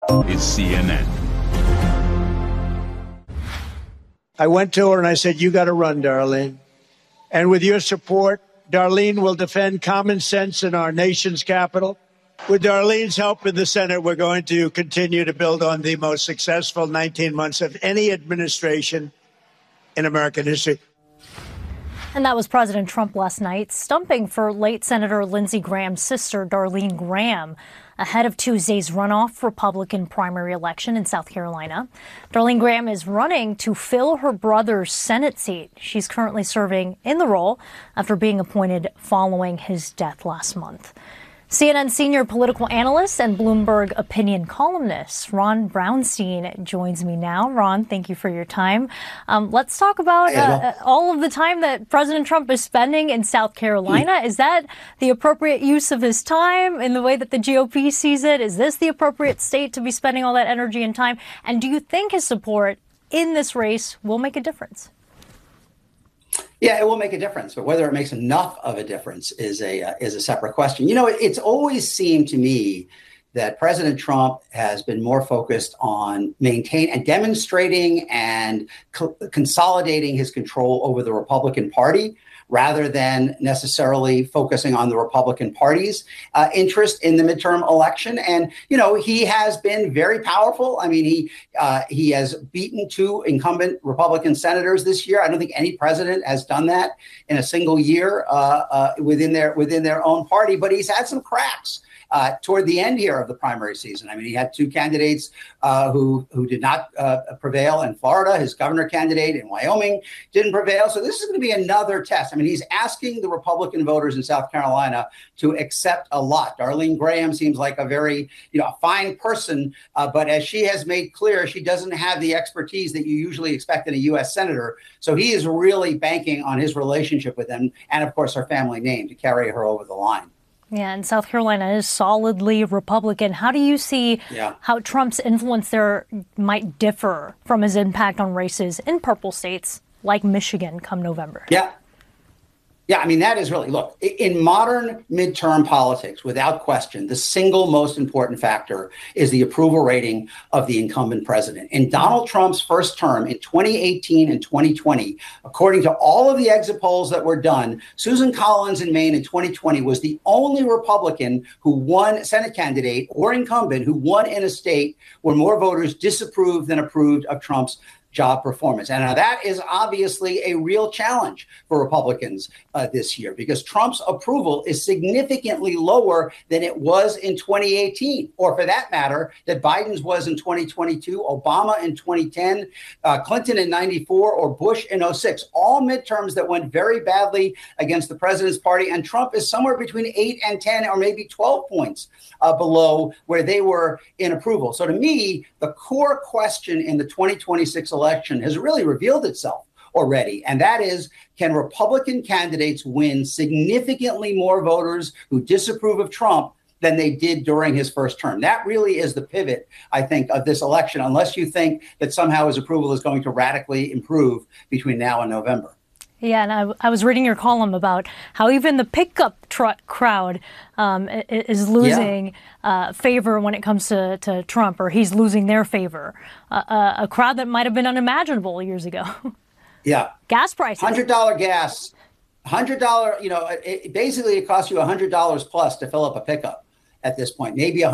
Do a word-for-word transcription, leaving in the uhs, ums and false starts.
is C N N. I went to her and I said, you got to run, Darlene. And with your support, Darlene will defend common sense in our nation's capital. With Darlene's help in the Senate, we're going to continue to build on the most successful nineteen months of any administration in American history. And that was President Trump last night, stumping for late Senator Lindsey Graham's sister, Darlene Graham, ahead of Tuesday's runoff Republican primary election in South Carolina. Darlene Graham is running to fill her brother's Senate seat. She's currently serving in the role after being appointed following his death last month. C N N senior political analyst and Bloomberg opinion columnist Ron Brownstein joins me now. Ron, thank you for your time. Um, let's talk about uh, all of the time that President Trump is spending in South Carolina. Is that the appropriate use of his time in the way that the G O P sees it? Is this the appropriate state to be spending all that energy and time? And do you think his support in this race will make a difference? Yeah, it will make a difference, but whether it makes enough of a difference is a uh, is a separate question. You know, it, it's always seemed to me that President Trump has been more focused on maintaining and demonstrating and co- consolidating his control over the Republican Party, rather than necessarily focusing on the Republican Party's uh, interest in the midterm election. And, you know, he has been very powerful. I mean, he uh, he has beaten two incumbent Republican senators this year. I don't think any president has done that in a single year uh, uh, within their within their own party. But he's had some cracks Uh, toward the end here of the primary season. I mean, he had two candidates uh, who who did not uh, prevail in Florida. His governor candidate in Wyoming didn't prevail. So this is going to be another test. I mean, he's asking the Republican voters in South Carolina to accept a lot. Darlene Graham seems like a very, you know, a fine person, uh, but as she has made clear, she doesn't have the expertise that you usually expect in a U S senator. So he is really banking on his relationship with them and, of course, her family name to carry her over the line. Yeah, and South Carolina is solidly Republican. How do you see yeah. how Trump's influence there might differ from his impact on races in purple states like Michigan come November? Yeah. Yeah, I mean, that is really, look, in modern midterm politics, without question, the single most important factor is the approval rating of the incumbent president. In Donald Trump's first term in twenty eighteen and twenty twenty, according to all of the exit polls that were done, Susan Collins in Maine in twenty twenty was the only Republican who won, Senate candidate or incumbent, who won in a state where more voters disapproved than approved of Trump's job performance. And now that is obviously a real challenge for Republicans uh, this year, because Trump's approval is significantly lower than it was in twenty eighteen, or for that matter, that Biden's was in twenty twenty-two, Obama in twenty ten, uh, Clinton in ninety-four, or Bush in oh six, all midterms that went very badly against the president's party. And Trump is somewhere between eight and ten, or maybe twelve points uh, below where they were in approval. So to me, the core question in the twenty twenty-six election election has really revealed itself already. And that is, can Republican candidates win significantly more voters who disapprove of Trump than they did during his first term? That really is the pivot, I think, of this election, unless you think that somehow his approval is going to radically improve between now and November. Yeah, and I, I was reading your column about how even the pickup truck crowd um, is losing yeah. uh, favor when it comes to, to Trump, or he's losing their favor. Uh, uh, a crowd that might have been unimaginable years ago. Yeah. Gas prices. one hundred dollars gas. one hundred dollars, you know, it, basically it costs you one hundred dollars plus to fill up a pickup at this point, maybe